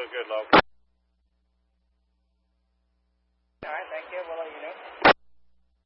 Good, Logan. All right, thank you. We'll let you know.